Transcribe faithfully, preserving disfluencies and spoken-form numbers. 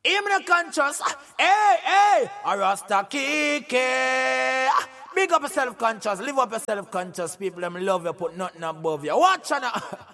Him not conscious. Hey, hey, a Rasta Kike. Big up yourself conscious. Live up yourself conscious. People them love you, put nothing above you. Watch out now.